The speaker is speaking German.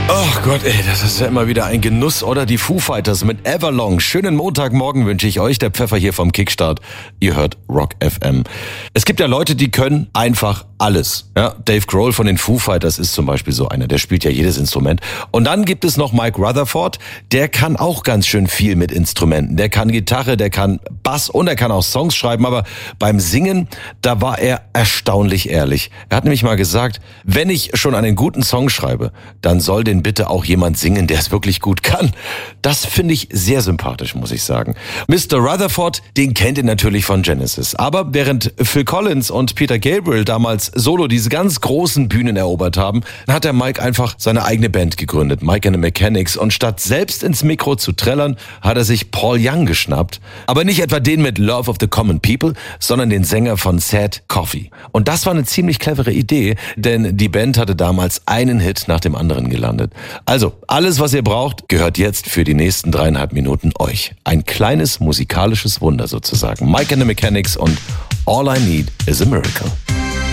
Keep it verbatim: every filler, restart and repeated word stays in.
Oh Gott, ey, das ist ja immer wieder ein Genuss, oder? Die Foo Fighters mit Everlong. Schönen Montagmorgen wünsche ich euch, der Pfeffer hier vom Kickstart. Ihr hört Rock F M. Es gibt ja Leute, die können einfach alles. Ja, Dave Grohl von den Foo Fighters ist zum Beispiel so einer, der spielt ja jedes Instrument. Und dann gibt es noch Mike Rutherford, der kann auch ganz schön viel mit Instrumenten. Der kann Gitarre, der kann Bass und er kann auch Songs schreiben, aber beim Singen, da war er erstaunlich ehrlich. Er hat nämlich mal gesagt, wenn ich schon einen guten Song schreibe, dann soll den bitte auch jemand singen, der es wirklich gut kann. Das finde ich sehr sympathisch, muss ich sagen. Mister Rutherford, den kennt ihr natürlich von Genesis. Aber während Phil Collins und Peter Gabriel damals solo diese ganz großen Bühnen erobert haben, hat der Mike einfach seine eigene Band gegründet, Mike and the Mechanics. Und statt selbst ins Mikro zu trällern, hat er sich Paul Young geschnappt. Aber nicht etwa den mit Love of the Common People, sondern den Sänger von Sad Coffee. Und das war eine ziemlich clevere Idee, denn die Band hatte damals einen Hit nach dem anderen gelandet. Also, alles, was ihr braucht, gehört jetzt für die nächsten dreieinhalb Minuten euch. Ein kleines musikalisches Wunder sozusagen. Mike and the Mechanics und All I Need is a Miracle.